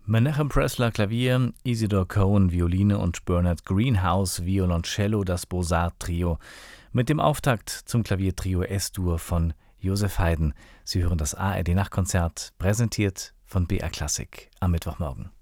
Menachem Pressler Klavier, Isidor Cohen Violine und Bernard Greenhouse Violoncello, das Beaux-Arts-Trio mit dem Auftakt zum Klaviertrio S-Dur von Joseph Haydn. Sie hören das ARD-Nachtkonzert, präsentiert von BR Classic am Mittwochmorgen.